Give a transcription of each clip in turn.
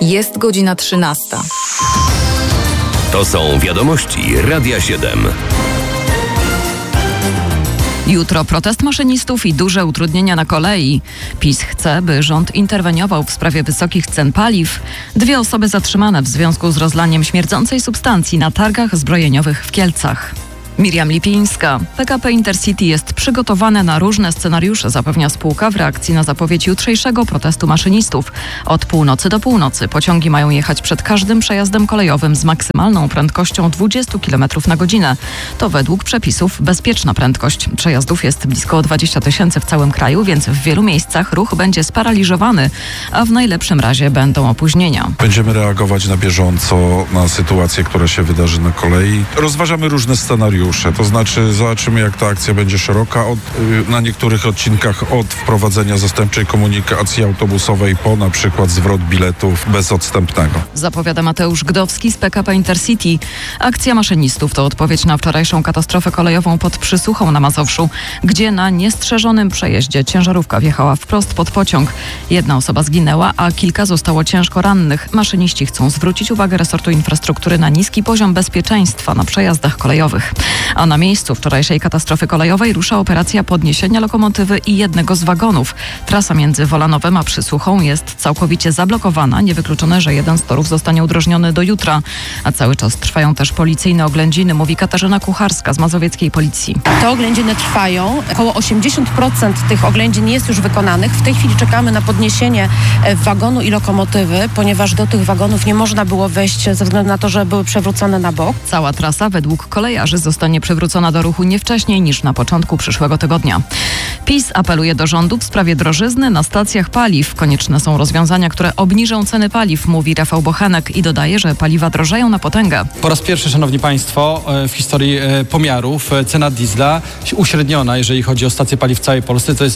Jest godzina 13. To są wiadomości Radia 7. Jutro protest maszynistów i duże utrudnienia na kolei. PiS chce, by rząd interweniował w sprawie wysokich cen paliw. 2 osoby zatrzymane w związku z rozlaniem śmierdzącej substancji na targach zbrojeniowych w Kielcach. Miriam Lipińska. PKP Intercity jest przygotowane na różne scenariusze, zapewnia spółka w reakcji na zapowiedź jutrzejszego protestu maszynistów. Od północy do północy pociągi mają jechać przed każdym przejazdem kolejowym z maksymalną prędkością 20 km na godzinę. To według przepisów bezpieczna prędkość. Przejazdów jest blisko 20 000 w całym kraju, więc w wielu miejscach ruch będzie sparaliżowany, a w najlepszym razie będą opóźnienia. Będziemy reagować na bieżąco na sytuację, która się wydarzy na kolei. Rozważamy różne scenariusze. To znaczy zobaczymy, jak ta akcja będzie szeroka na niektórych odcinkach od wprowadzenia zastępczej komunikacji autobusowej po na przykład zwrot biletów bezodstępnego. Zapowiada Mateusz Gdowski z PKP Intercity. Akcja maszynistów to odpowiedź na wczorajszą katastrofę kolejową pod Przysuchą na Mazowszu, gdzie na niestrzeżonym przejeździe ciężarówka wjechała wprost pod pociąg. 1 osoba zginęła, a kilka zostało ciężko rannych. Maszyniści chcą zwrócić uwagę resortu infrastruktury na niski poziom bezpieczeństwa na przejazdach kolejowych. A na miejscu wczorajszej katastrofy kolejowej rusza operacja podniesienia lokomotywy i jednego z wagonów. Trasa między Wolanowem a Przysuchą jest całkowicie zablokowana. Niewykluczone, że jeden z torów zostanie udrożniony do jutra. A cały czas trwają też policyjne oględziny, mówi Katarzyna Kucharska z mazowieckiej policji. Te oględziny trwają. Około 80% tych oględzin jest już wykonanych. W tej chwili czekamy na podniesienie wagonu i lokomotywy, ponieważ do tych wagonów nie można było wejść ze względu na to, że były przewrócone na bok. Cała trasa według kolejarzy zostanie przywrócona do ruchu nie wcześniej niż na początku przyszłego tygodnia. PiS apeluje do rządu w sprawie drożyzny na stacjach paliw. Konieczne są rozwiązania, które obniżą ceny paliw, mówi Rafał Bochenek i dodaje, że paliwa drożeją na potęgę. Po raz pierwszy, szanowni państwo, w historii pomiarów cena diesla uśredniona, jeżeli chodzi o stacje paliw w całej Polsce, to jest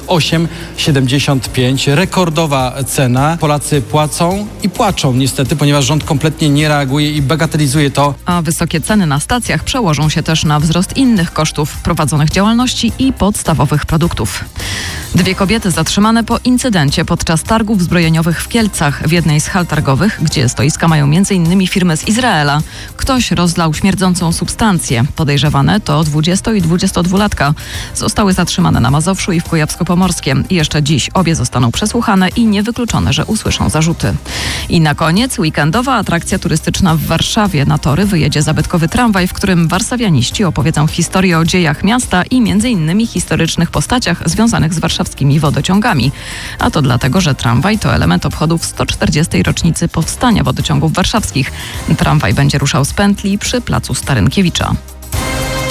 8,75. Rekordowa cena. Polacy płacą i płaczą niestety, ponieważ rząd kompletnie nie reaguje i bagatelizuje to. A wysokie ceny na stacjach przełożą się też na wzrost innych kosztów prowadzonych działalności i podstawowych produktów. 2 kobiety zatrzymane po incydencie podczas targów zbrojeniowych w Kielcach. W jednej z hal targowych, gdzie stoiska mają m.in. firmy z Izraela, ktoś rozlał śmierdzącą substancję. Podejrzewane to 20- i 22-latka. Zostały zatrzymane na Mazowszu i w Kujawsko-Pomorskiem. I jeszcze dziś obie zostaną przesłuchane i niewykluczone, że usłyszą zarzuty. I na koniec weekendowa atrakcja turystyczna w Warszawie. Na tory wyjedzie zabytkowy tramwaj, w którym warszawianiści opowiedzą historię o dziejach miasta i m.in. historycznych postaciach związanych z warszawskimi wodociągami. A to dlatego, że tramwaj to element obchodów 140. rocznicy powstania wodociągów warszawskich. Tramwaj będzie ruszał z pętli przy placu Starynkiewicza.